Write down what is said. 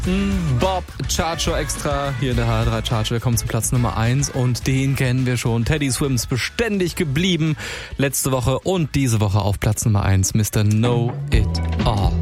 Bob Charcho extra hier in der HR3 Charcho. Wir kommen zu Platz Nummer 1 und den kennen wir schon. Teddy Swims beständig geblieben. Letzte Woche und diese Woche auf Platz Nummer 1. Mr. Know It All.